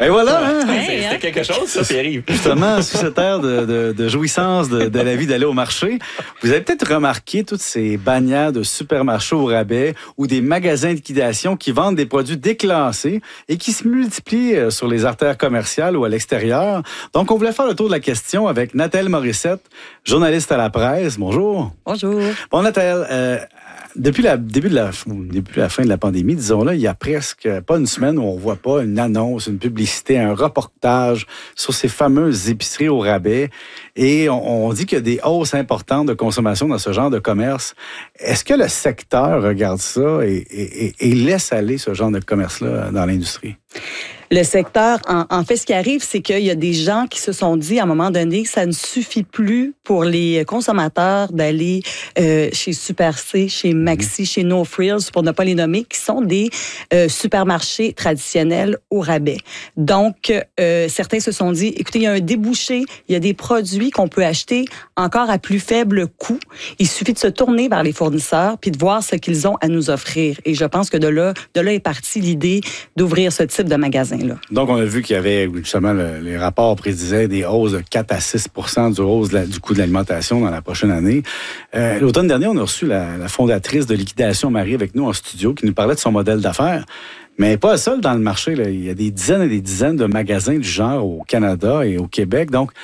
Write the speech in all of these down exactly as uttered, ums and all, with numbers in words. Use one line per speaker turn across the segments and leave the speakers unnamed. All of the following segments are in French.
Et voilà! Hein?
Ouais, c'était quelque chose, ça, Pierre-Yves.
Justement, sur cette ère de, de, de jouissance de, de la vie d'aller au marché, vous avez peut-être remarqué toutes ces bannières de supermarchés au rabais ou des magasins de liquidation qui vendent des produits déclassés et qui se multiplient sur les artères commerciales ou à l'extérieur. Donc, on voulait faire le tour de la question avec Nathalie Morissette, journaliste à la presse. Bonjour.
Bonjour.
Bon, Nathalie, euh, Depuis la, début de la, depuis la fin de la pandémie, disons-là, il y a presque pas une semaine où on ne voit pas une annonce, une publicité, un reportage sur ces fameuses épiceries au rabais. Et on, on dit qu'il y a des hausses importantes de consommation dans ce genre de commerce. Est-ce que le secteur regarde ça et, et, et laisse aller ce genre de commerce-là dans l'industrie?
Le secteur, en, en fait, ce qui arrive, c'est qu'il y a des gens qui se sont dit à un moment donné que ça ne suffit plus pour les consommateurs d'aller euh, chez Super C, chez Maxi, mmh. chez No Frills, pour ne pas les nommer, qui sont des euh, supermarchés traditionnels au rabais. Donc, euh, certains se sont dit, écoutez, il y a un débouché, il y a des produits qu'on peut acheter encore à plus faible coût. Il suffit de se tourner vers les fournisseurs puis de voir ce qu'ils ont à nous offrir. Et je pense que de là, de là est partie l'idée d'ouvrir ce type de magasin. Là.
Donc, on a vu qu'il y avait, justement, le, les rapports prédisaient des hausses de quatre à six pour cent du, hausse de la, du coût de l'alimentation dans la prochaine année. Euh, l'automne dernier, on a reçu la, la fondatrice de Liquidation Marie avec nous en studio qui nous parlait de son modèle d'affaires. Mais pas seul dans le marché. Là. Il y a des dizaines et des dizaines de magasins du genre au Canada et au Québec. Donc,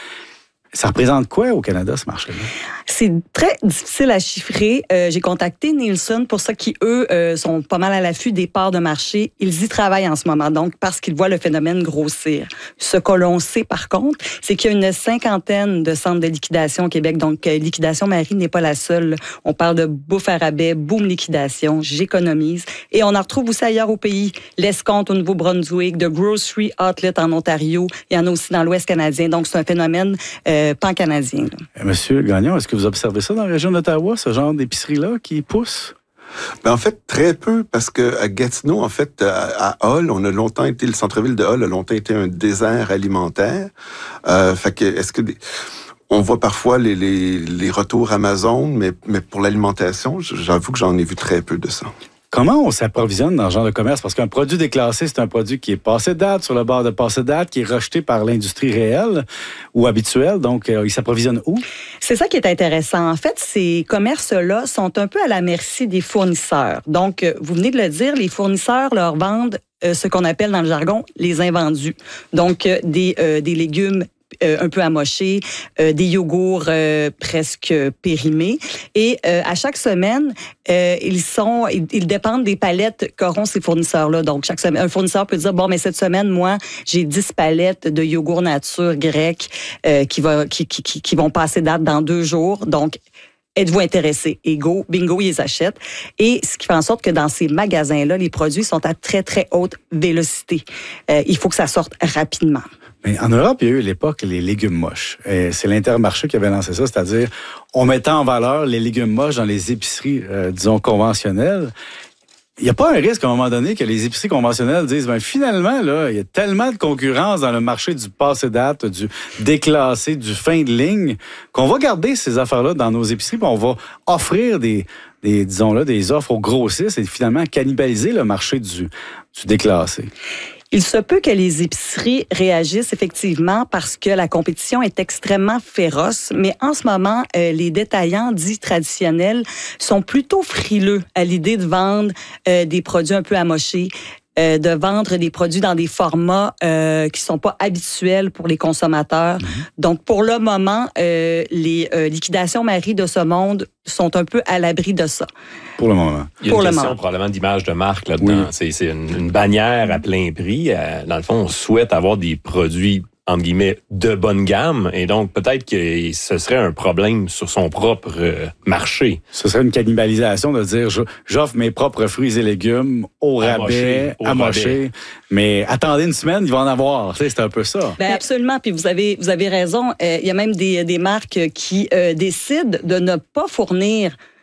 ça représente quoi au Canada, ce marché-là?
C'est très difficile à chiffrer. Euh, j'ai contacté Nielsen pour ça qui, eux, euh, sont pas mal à l'affût des parts de marché. Ils y travaillent en ce moment, donc, parce qu'ils voient le phénomène grossir. Ce que l'on sait, par contre, c'est qu'il y a une cinquantaine de centres de liquidation au Québec. Donc, euh, Liquidation Marie n'est pas la seule. On parle de Bouffe à rabais, Boom Liquidation, J'économise. Et on en retrouve aussi ailleurs au pays. L'Escompte au Nouveau-Brunswick, The Grocery Outlet en Ontario. Il y en a aussi dans l'Ouest canadien. Donc, c'est un phénomène euh, pan-canadien. Là.
Monsieur Gagnon, est-ce que vous observez ça dans la région d'Ottawa, ce genre d'épicerie-là qui pousse?
Ben en fait, très peu, parce que à Gatineau, en fait, à, à Hull, on a longtemps été, le centre-ville de Hull a longtemps été un désert alimentaire. Euh, fait que, est-ce que... Des... On voit parfois les, les, les retours Amazon, mais, mais pour l'alimentation, j'avoue que j'en ai vu très peu de ça.
Comment on s'approvisionne dans ce genre de commerce? Parce qu'un produit déclassé, c'est un produit qui est passé de date, sur le bord de passé de date, qui est rejeté par l'industrie réelle ou habituelle. Donc, euh, il s'approvisionne où?
C'est ça qui est intéressant. En fait, ces commerces-là sont un peu à la merci des fournisseurs. Donc, vous venez de le dire, les fournisseurs leur vendent euh, ce qu'on appelle dans le jargon les invendus. Donc, euh, des, euh, des légumes Euh, un peu amochés, euh, des yogourts euh, presque périmés. Et euh, à chaque semaine, euh, ils sont, ils, ils dépendent des palettes qu'auront ces fournisseurs-là. Donc, chaque semaine, un fournisseur peut dire, bon, mais cette semaine, moi, j'ai dix palettes de yogourt nature grec euh, qui, va, qui, qui, qui, qui vont passer date dans deux jours. Donc, êtes-vous intéressé? Et go, bingo, ils les achètent. Et ce qui fait en sorte que dans ces magasins-là, les produits sont à très, très haute vélocité. Euh, il faut que ça sorte rapidement.
Mais en Europe, il y a eu à l'époque les légumes moches. Et c'est l'Intermarché qui avait lancé ça, c'est-à-dire on mettait en valeur les légumes moches dans les épiceries, euh, disons, conventionnelles. Il n'y a pas un risque à un moment donné que les épiceries conventionnelles disent, ben finalement, là, il y a tellement de concurrence dans le marché du passé date, du déclassé, du fin de ligne, qu'on va garder ces affaires-là dans nos épiceries, puis on va offrir des, des disons là, des offres aux grossistes et finalement cannibaliser le marché du, du déclassé.
Il se peut que les épiceries réagissent effectivement parce que la compétition est extrêmement féroce, mais en ce moment, euh, les détaillants dits traditionnels sont plutôt frileux à l'idée de vendre euh, des produits un peu amochés, euh, de vendre des produits dans des formats euh, qui sont pas habituels pour les consommateurs. Mmh. Donc, pour le moment, euh, les euh, liquidations Marie de ce monde sont un peu à l'abri de ça.
Pour le moment.
Il y a
pour
une
le
question
moment.
probablement d'image de marque là-dedans. Oui. C'est, c'est une, une bannière à plein prix. Euh, dans le fond, on souhaite avoir des produits, entre guillemets, de bonne gamme. Et donc, peut-être que ce serait un problème sur son propre euh, marché.
Ce serait une cannibalisation de dire, je, j'offre mes propres fruits et légumes au rabais, amochés. Mais attendez une semaine, il va en avoir. Tu sais, c'est un peu ça.
Ben absolument. Puis vous avez, vous avez raison. Euh, il y a même des, des marques qui euh, décident de ne pas fournir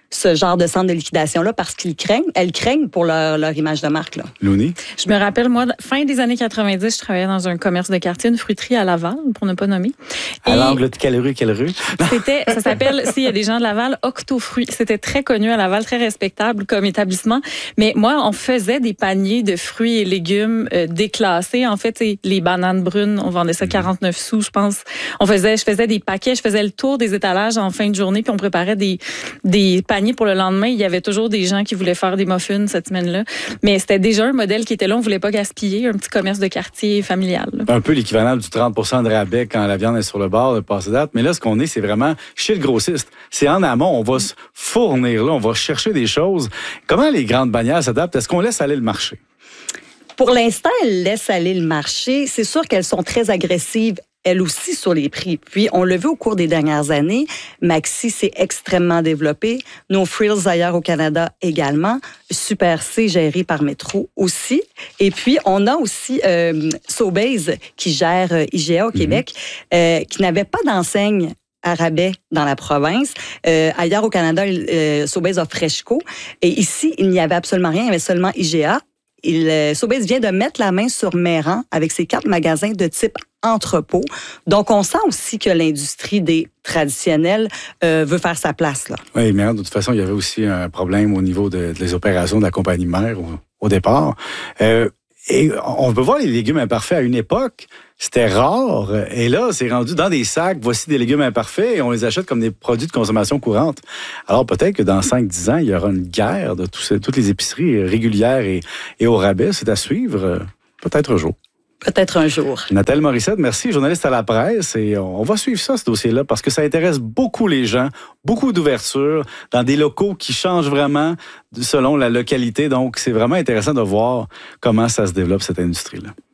ce genre de centre de liquidation-là parce qu'ils craignent, elles craignent pour leur, leur image de marque. Là.
Louni?
Je me rappelle, moi, fin des années quatre-vingt-dix, je travaillais dans un commerce de quartier, une fruiterie à Laval, pour ne pas nommer.
À
Et
l'angle de quelle rue, quelle rue?
C'était, ça s'appelle, s'il y a des gens de Laval, Octofruits. C'était très connu à Laval, très respectable comme établissement. Mais moi, on faisait des paniers de fruits et légumes euh, déclassés. En fait, les bananes brunes, on vendait ça quarante-neuf sous, je pense. On faisait, je faisais des paquets, je faisais le tour des étalages en fin de journée, puis on préparait des, des paniers pour le lendemain. Il y avait toujours des gens qui voulaient faire des muffins cette semaine-là. Mais c'était déjà un modèle qui était là. On voulait pas gaspiller, un petit commerce de quartier familial. Là.
Un peu l'équivalent du trente pour cent de rabais quand la viande est sur le bord de passe date. Mais là, ce qu'on est, c'est vraiment chez le grossiste. C'est en amont. On va se fournir là. On va chercher des choses. Comment les grandes bannières s'adaptent? Est-ce qu'on laisse aller le marché?
Pour l'instant, elles laissent aller le marché. C'est sûr qu'elles sont très agressives, elles aussi, sur les prix. Puis, on l'a vu au cours des dernières années, Maxi s'est extrêmement développé. No Frills ailleurs au Canada également. Super C géré par Metro aussi. Et puis, on a aussi euh, Sobeys qui gère euh, I G A au mm-hmm. Québec, euh, qui n'avait pas d'enseigne à rabais dans la province. Euh, ailleurs au Canada, euh, Sobeys a Freshco. Et ici, il n'y avait absolument rien. Il y avait seulement I G A. Il, euh, Sobeys vient de mettre la main sur Méran avec ses quatre magasins de type entrepôt. Donc, on sent aussi que l'industrie des traditionnels euh, veut faire sa place. Là.
Oui, mais de toute façon, il y avait aussi un problème au niveau de, des opérations de la compagnie mère au, au départ. Euh, et on peut voir les légumes imparfaits à une époque. C'était rare. Et là, c'est rendu dans des sacs. Voici des légumes imparfaits et on les achète comme des produits de consommation courante. Alors, peut-être que dans cinq dix ans, il y aura une guerre de tous ces, toutes les épiceries régulières et, et au rabais. C'est à suivre. Peut-être un jour.
Peut-être un jour.
Nathalie Morissette, merci, journaliste à la presse. Et on va suivre ça, ce dossier-là, parce que ça intéresse beaucoup les gens, beaucoup d'ouverture dans des locaux qui changent vraiment selon la localité. Donc, c'est vraiment intéressant de voir comment ça se développe, cette industrie-là.